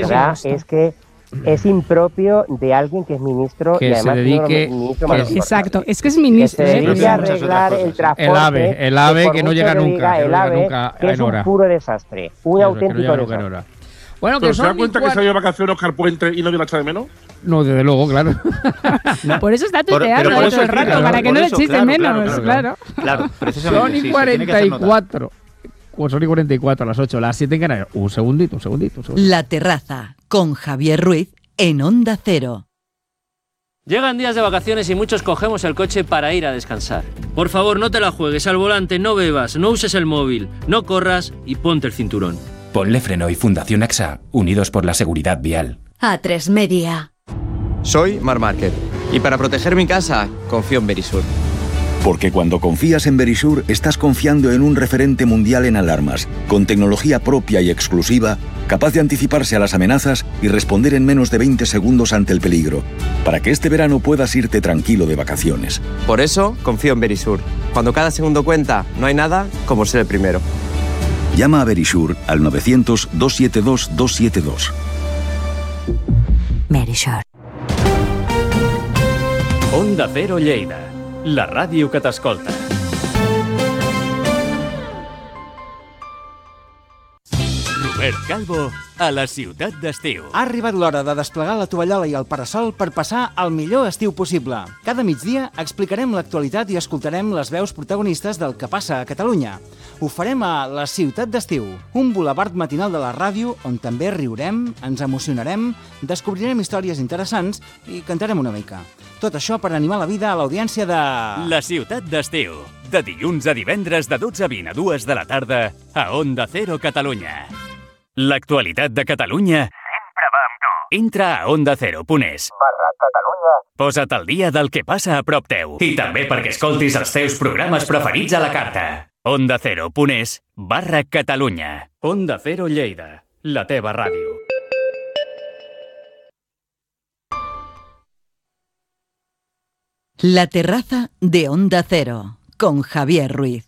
verdad es que es impropio de alguien que es ministro que y además se dedique, exacto, es que es ministro. Que se dedique a arreglar el transporte. El AVE que no llega nunca. El AVE, que es un puro desastre. Un auténtico desastre. Bueno, ¿pero se da cuenta que se ha ido de vacaciones Óscar Puente y no viene a echar de menos? No, desde luego, claro. Por eso está tuiteando todo el rato, para que no le eches de menos, claro. Son y 44. Pues son y 44 a las 8, las 7 en Canarias. Un segundito. La Terraza, con Javier Ruiz, en Onda Cero. Llegan días de vacaciones y muchos cogemos el coche para ir a descansar. Por favor, no te la juegues al volante, no bebas, no uses el móvil, no corras y ponte el cinturón. Ponle Freno y Fundación AXA, unidos por la seguridad vial. A3 Media. Soy Marc Márquez y para proteger mi casa confío en Verisur. Porque cuando confías en Verisur estás confiando en un referente mundial en alarmas, con tecnología propia y exclusiva, capaz de anticiparse a las amenazas y responder en menos de 20 segundos ante el peligro, para que este verano puedas irte tranquilo de vacaciones. Por eso confío en Verisur. Cuando cada segundo cuenta, no hay nada como ser el primero. Llama a Verisur al 900-272-272. Verisur. Onda Cero Lleida, la ràdio que t'escolta. Robert Calvo a la ciutat d'estiu. Ha arribat l'hora de desplegar la tovallola i el parasol per passar el millor estiu possible. Cada migdia explicarem l'actualitat i escoltarem les veus protagonistes del que passa a Catalunya. Ho farem a La Ciutat d'Estiu, un bulevard matinal de la ràdio on també riurem, ens emocionarem, descobrirem històries interessants i cantarem una mica. Tot això per animar la vida a l'audiència de... La Ciutat d'Estiu, de dilluns a divendres de 12 a 20 a 2 de la tarda a Onda Cero Catalunya. L'actualitat de Catalunya sempre va amb tu. Entra a ondacero.es/Catalunya. Posa't al dia del que passa a prop teu. I també perquè escoltis els teus programes preferits a la carta. ondacero.es/Catalunya. Onda Cero Lleida, la teva ràdio. La Terraza de Onda Cero, con Javier Ruiz.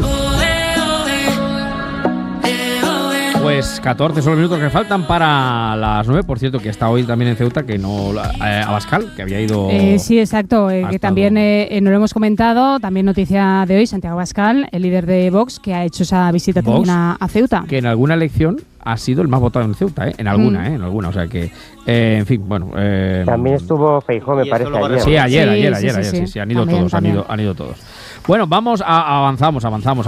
Pues 14 son los minutos que faltan para las 9. Por cierto, que está hoy también en Ceuta, que no Abascal, que había ido... sí, exacto, que también no lo hemos comentado. También noticia de hoy, Santiago Abascal, el líder de Vox, que ha hecho esa visita Vox, también a Ceuta. Que en alguna elección ha sido el más votado en Ceuta, en alguna, o sea que, en fin, bueno... también estuvo Feijóo, me parece, ayer. Sí, ayer, sí, han ido todos, han ido todos. Bueno, avanzamos,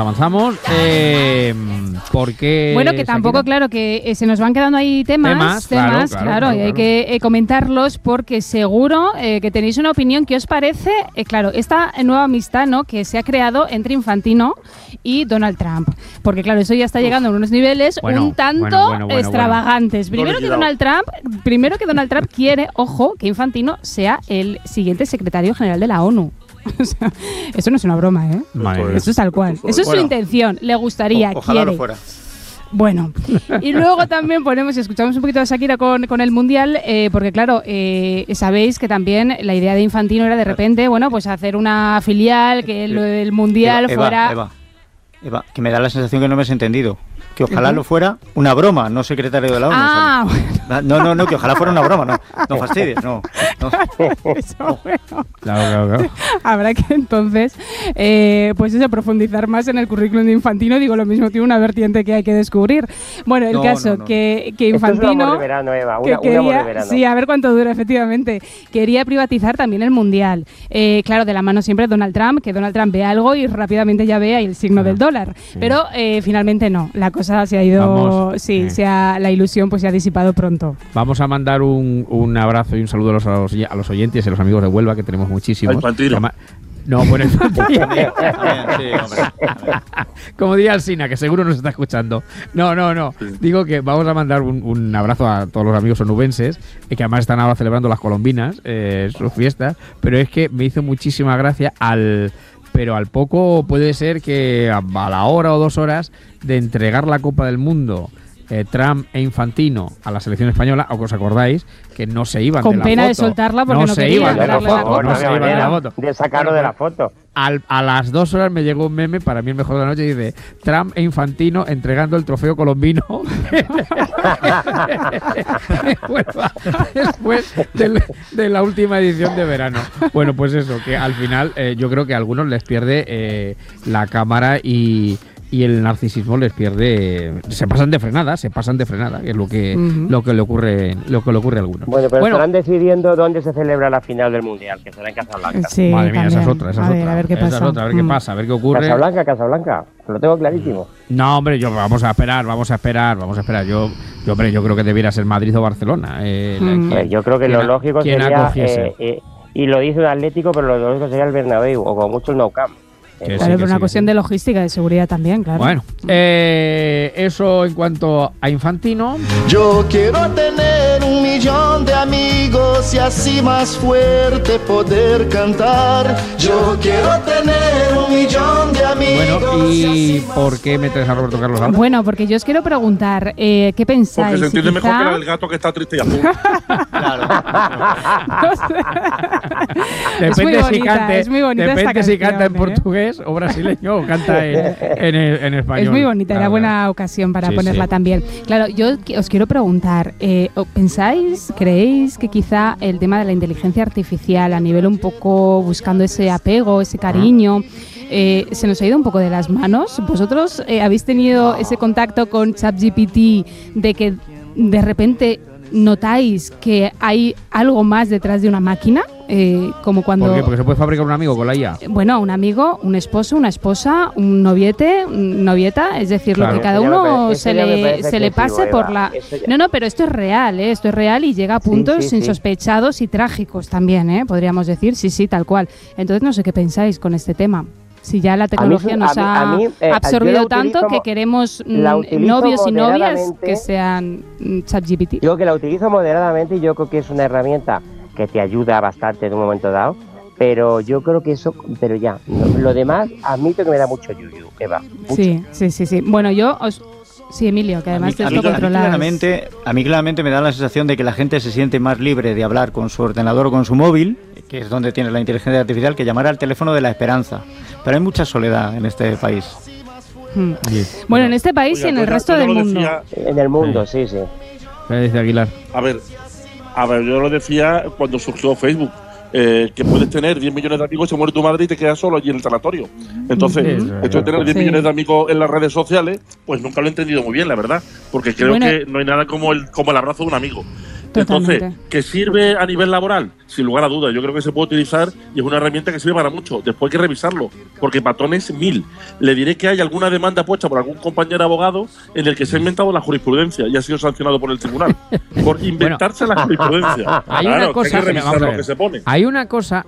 porque... Bueno, que tampoco, claro, que se nos van quedando ahí temas, claro, y hay que comentarlos porque seguro que tenéis una opinión. ¿Qué os parece? Claro, esta nueva amistad, ¿no?, que se ha creado entre Infantino y Donald Trump. Porque, claro, eso ya está llegando a unos niveles un tanto extravagantes. Primero que Donald Trump quiere, ojo, que Infantino sea el siguiente secretario general de la ONU. O sea, eso no es una broma, ¿eh? Eso es tal cual. Eso es su intención. Le gustaría, ojalá quiere. Lo fuera. Bueno, y luego también escuchamos un poquito de Shakira con el Mundial, porque claro, sabéis que también la idea de Infantino era de repente, bueno, pues hacer una filial, que el Mundial fuera... Eva, que me da la sensación que no me has entendido. Que ojalá lo fuera una broma, no secretario de la ONU. Bueno. No, que ojalá fuera una broma, no fastidies, no. Eso, bueno. Claro. Habrá que entonces, profundizar más en el currículum de Infantino. Digo, lo mismo tiene una vertiente que hay que descubrir. Bueno, el caso que Infantino... Esto es un amor de verano, Eva, un amor de verano. Sí, a ver cuánto dura, efectivamente. Quería privatizar también el Mundial. Claro, de la mano siempre Donald Trump, que Donald Trump ve algo y rápidamente ya ve ahí el signo del dólar. Sí. Pero finalmente no, la cosa se ha ido, la ilusión pues se ha disipado pronto. Vamos a mandar un abrazo y un saludo a los oyentes y a los amigos de Huelva, que tenemos muchísimos. No, bueno, como diría Alsina, que seguro nos está escuchando. No. Digo que vamos a mandar un abrazo a todos los amigos onubenses, que además están ahora celebrando las colombinas, sus fiestas, pero es que me hizo muchísima gracia pero al poco puede ser que a la hora o 2 horas de entregar la Copa del Mundo Trump e Infantino a la selección española, o que os acordáis que no se iban con de la pena foto. de soltarla porque no querían darle la foto. No se iban de la foto. De sacarlo de la foto. A las 2 horas me llegó un meme, para mí el mejor de la noche, y dice: Trump e Infantino entregando el trofeo colombino después de la última edición de verano. Bueno, pues eso, que al final yo creo que a algunos les pierde la cámara y el narcisismo les pierde, se pasan de frenada, que es lo que le ocurre a algunos. Bueno, pero estarán decidiendo dónde se celebra la final del Mundial, que será en Casablanca. Sí, madre mía, esa es otra. A ver qué pasa. A ver qué pasa, a ver qué ocurre. Casablanca, lo tengo clarísimo. No, hombre, vamos a esperar. Yo creo que debiera ser Madrid o Barcelona. Yo creo que lo lógico sería, y lo dice un Atlético, pero lo lógico sería el Bernabéu, o como mucho el Nou Camp. Claro, por una cuestión de logística, de seguridad también, claro. Bueno, eso en cuanto a Infantino. Yo quiero tener 1.000.000 de amigos y así más fuerte poder cantar. Yo quiero tener 1.000.000 de amigos. Bueno, ¿y por qué metes a Roberto Carlos ahora? Bueno, porque yo os quiero preguntar, ¿qué pensáis? Porque se entiende mejor que el gato que está triste y azul. Claro. Es muy bonita esta Depende si canta en canción, portugués o brasileño o canta en español. Es muy bonita, era buena ocasión para ponerla también. Claro, yo os quiero preguntar, creéis que quizá el tema de la inteligencia artificial, a nivel un poco buscando ese apego, ese cariño, se nos ha ido un poco de las manos? ¿Vosotros habéis tenido ese contacto con ChatGPT de que de repente notáis que hay algo más detrás de una máquina? Como cuando... ¿Por qué? Porque se puede fabricar un amigo con la IA. Bueno, un amigo, un esposo, una esposa, un noviete, novieta, es decir, claro. lo que cada uno se le pase por la... No, pero esto es real, esto es real y llega a puntos insospechados y trágicos también, podríamos decir, sí, tal cual. Entonces no sé qué pensáis con este tema. Si ya la tecnología nos ha absorbido tanto que queremos novios y novias que sean ChatGPT. Yo que la utilizo moderadamente y yo creo que es una herramienta que te ayuda bastante en un momento dado, pero yo creo que eso, pero ya, lo demás admito que me da mucho yuyu, Eva. Mucho. Sí. Bueno, sí, Emilio, que además esto controlas. A mí claramente me da la sensación de que la gente se siente más libre de hablar con su ordenador o con su móvil, que es donde tiene la inteligencia artificial, que llamar al teléfono de la esperanza. Pero hay mucha soledad en este país. Bueno, en este país y en el resto del mundo. En el mundo, sí. ¿Qué dice Aguilar? A ver, yo lo decía cuando surgió Facebook. Que puedes tener 10 millones de amigos, se muere tu madre y te quedas solo allí en el sanatorio. Entonces, esto de tener 10 millones de amigos en las redes sociales, pues nunca lo he entendido muy bien, la verdad. Porque creo que no hay nada como el abrazo de un amigo. Totalmente. Entonces, ¿que sirve a nivel laboral? Sin lugar a dudas, yo creo que se puede utilizar y es una herramienta que sirve para mucho. Después hay que revisarlo, porque patrones 1000. Le diré que hay alguna demanda puesta por algún compañero abogado en el que se ha inventado la jurisprudencia y ha sido sancionado por el tribunal por inventarse la jurisprudencia. Hay una cosa, hay que revisar lo que se pone. Hay una cosa,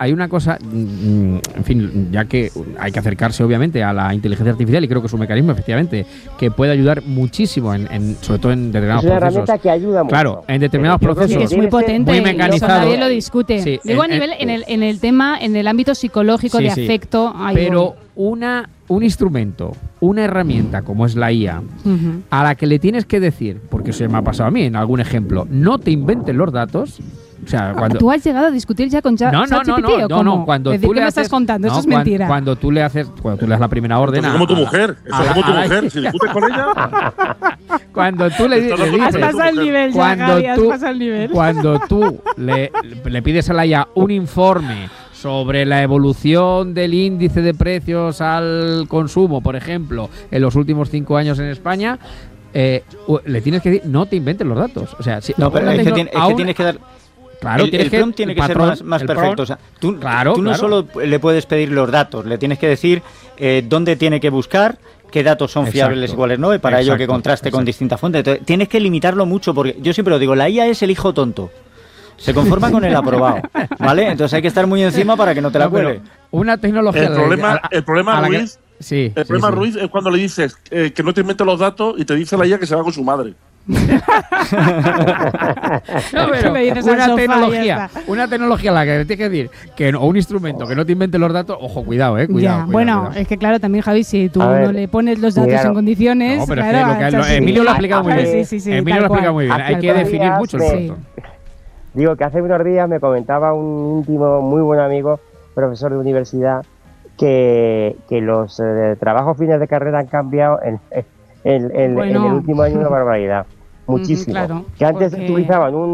en fin, ya que hay que acercarse obviamente a la inteligencia artificial y creo que es un mecanismo efectivamente que puede ayudar muchísimo sobre todo en determinados procesos. Es una herramienta que ayuda mucho. Claro, en determinados procesos. Sí, es muy potente, muy mecanizado. Eso nadie lo discute. Sí, digo a nivel en el tema, en el ámbito psicológico de afecto. Pero un instrumento, una herramienta como es la IA, a la que le tienes que decir, porque se me ha pasado a mí en algún ejemplo, no te inventes los datos. O sea, cuando ¿tú has llegado a discutir ya con ChatGPT? No, cuando decir, tú ¿qué le me estás contando? Eso es mentira. Cuando tú le das la primera orden. Eso es como tu mujer. Eso es como tu mujer. Si discutes con ella. Cuando tú le dices. Has pasado el nivel ya, Gaby, has pasado el nivel. Cuando tú le pides a la IA un informe sobre la evolución del índice de precios al consumo, por ejemplo, en los últimos 5 años en España, le tienes que decir, no te inventes los datos. O sea, pero es que tienes que dar... Claro, el prompt tiene que ser más perfecto. O sea, tú no solo le puedes pedir los datos, le tienes que decir dónde tiene que buscar, qué datos son fiables y cuáles no, y para ello que contraste con distintas fuentes. Entonces, tienes que limitarlo mucho, porque yo siempre lo digo, la IA es el hijo tonto. Se conforma con el aprobado, ¿vale? Entonces hay que estar muy encima para que no te la cuele. Una tecnología... El problema Ruiz, Ruiz, es cuando le dices que no te inventes los datos y te dice la IA que se va con su madre. No, pero una tecnología a la que tienes que decir o un instrumento que no te invente los datos, ojo, cuidado, cuidado. Bueno, es que claro, también, Javi, si tú no le pones los datos en condiciones. No, pero claro, es que Emilio lo ha explicado muy bien. Emilio lo ha explicado muy bien. Hay que definir mucho el producto. Digo que hace unos días me comentaba un íntimo, muy buen amigo, profesor de universidad, que los trabajos fines de carrera han cambiado en el último año una barbaridad. Muchísimo. Claro, que antes utilizaban